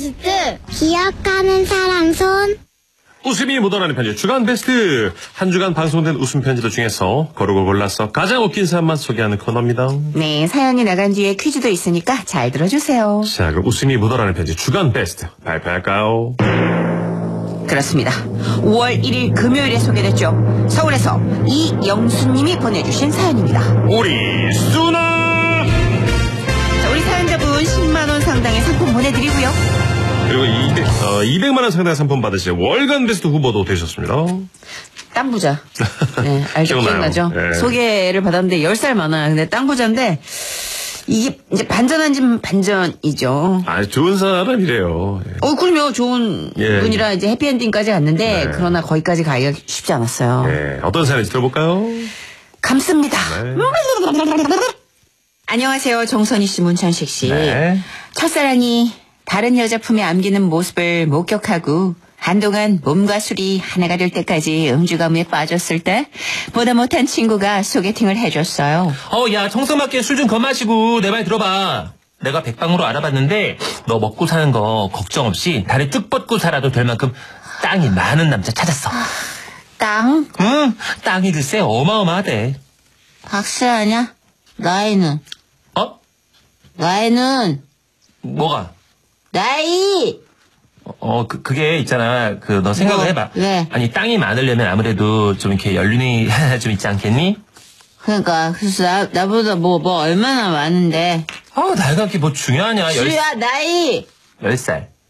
베스트 기억하는 사람 손. 웃음이 묻어나는 편지 주간 베스트. 한 주간 방송된 웃음 편지들 중에서 고르고 골라서 가장 웃긴 사람만 소개하는 코너입니다. 네, 사연이 나간 뒤에 퀴즈도 있으니까 잘 들어주세요. 자, 그럼 웃음이 묻어나는 편지 주간 베스트 발표할까요? 그렇습니다. 5월 1일 금요일에 소개됐죠. 서울에서 이영수님이 보내주신 사연입니다. 우리 수나. 자, 우리 사연자분 10만원 상당의 상품 보내드리고요. 그리고 200만 원 상당의 상품 받으실 월간 베스트 후보도 되셨습니다. 땅 부자. 네, 알죠? 기억나죠? 네. 소개를 받았는데 10살 많아요. 근데 땅 부자인데 이게 이제 반전한 집 반전이죠. 아, 좋은 사람이래요. 그럼요. 좋은 분이라 이제 해피엔딩까지 갔는데 네. 그러나 거기까지 가기가 쉽지 않았어요. 네, 어떤 사연인지 들어볼까요? 감습니다. 네. 안녕하세요. 정선희 씨, 문천식 씨. 네. 첫사랑이 다른 여자 품에 안기는 모습을 목격하고 한동안 몸과 술이 하나가 될 때까지 음주감에 빠졌을 때 보다 못한 친구가 소개팅을 해줬어요. 야, 청승맞게 술 좀 그만 마시고 내 말 들어봐. 내가 백방으로 알아봤는데 너 먹고 사는 거 걱정 없이 다리 뚝 뻗고 살아도 될 만큼 땅이 많은 남자 찾았어. 땅? 응, 땅이 글쎄 어마어마하대. 확실하냐? 나이는? 나이는? 뭐가? 나이! 그게 있잖아. 너 생각을 해봐. 왜? 아니, 땅이 많으려면 아무래도 좀 이렇게 연륜이 좀 있지 않겠니? 그러니까 그래서 나보다 뭐 얼마나 많은데. 나이가 그게 뭐 중요하냐. 수야 나이! 10살.